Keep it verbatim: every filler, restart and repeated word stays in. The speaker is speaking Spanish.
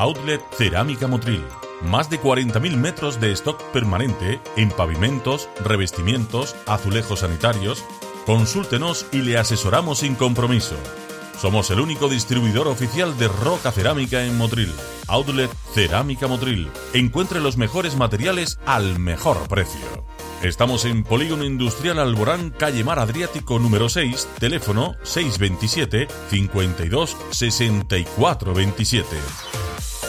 Outlet Cerámica Motril. Más de cuarenta mil metros de stock permanente en pavimentos, revestimientos, azulejos sanitarios. Consúltenos y le asesoramos sin compromiso. Somos el único distribuidor oficial de roca cerámica en Motril. Outlet Cerámica Motril. Encuentre los mejores materiales al mejor precio. Estamos en Polígono Industrial Alborán, calle Mar Adriático número seis, teléfono seiscientos veintisiete, cincuenta y dos, sesenta y cuatro veintisiete.